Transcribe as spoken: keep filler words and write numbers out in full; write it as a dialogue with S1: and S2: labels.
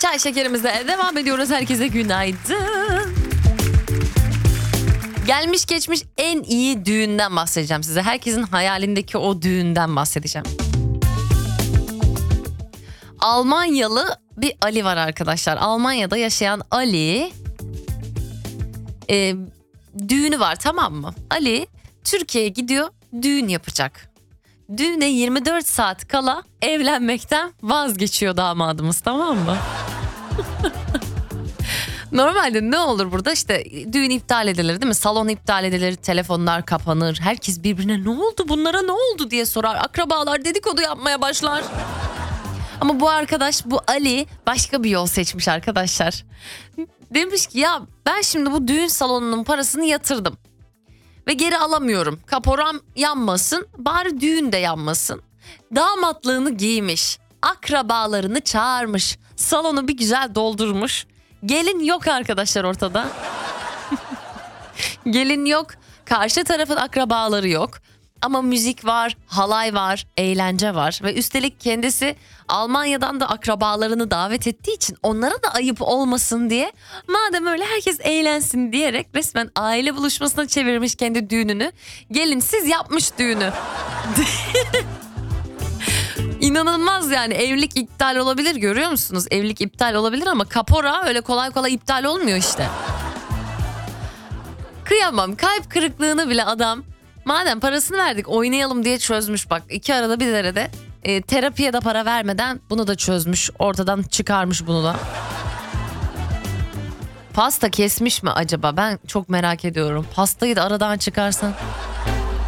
S1: Çay şekerimizle devam ediyoruz. Herkese günaydın. Gelmiş geçmiş en iyi düğünden bahsedeceğim size. Herkesin hayalindeki o düğünden bahsedeceğim. Almanyalı bir Ali var arkadaşlar. Almanya'da yaşayan Ali e, düğünü var, tamam mı? Ali Türkiye'ye gidiyor, düğün yapacak. Düğüne yirmi dört saat kala evlenmekten vazgeçiyor damadımız, tamam mı? Normalde ne olur burada, işte düğün iptal edilir değil mi? Salon iptal edilir, telefonlar kapanır. Herkes birbirine ne oldu, bunlara ne oldu diye sorar. Akrabalar dedikodu yapmaya başlar. Ama bu arkadaş, bu Ali başka bir yol seçmiş arkadaşlar. Demiş ki ya ben şimdi bu düğün salonunun parasını yatırdım. Ve geri alamıyorum. Kaporam yanmasın, bari düğün de yanmasın. Damatlığını giymiş. Akrabalarını çağırmış. Salonu bir güzel doldurmuş. Gelin yok arkadaşlar ortada. Gelin yok. Karşı tarafın akrabaları yok. Ama müzik var, halay var, eğlence var. Ve üstelik kendisi Almanya'dan da akrabalarını davet ettiği için onlara da ayıp olmasın diye, madem öyle herkes eğlensin diyerek resmen aile buluşmasına çevirmiş kendi düğününü. Gelinsiz yapmış düğünü. İnanılmaz yani, evlilik iptal olabilir, görüyor musunuz? Evlilik iptal olabilir ama kapora öyle kolay kolay iptal olmuyor işte. Kıyamam, kalp kırıklığını bile adam madem parasını verdik oynayalım diye çözmüş. Bak iki arada bir derede e, terapiye de para vermeden bunu da çözmüş, ortadan çıkarmış bunu da. Pasta kesmiş mi acaba, ben çok merak ediyorum. Pastayı da aradan çıkarsan.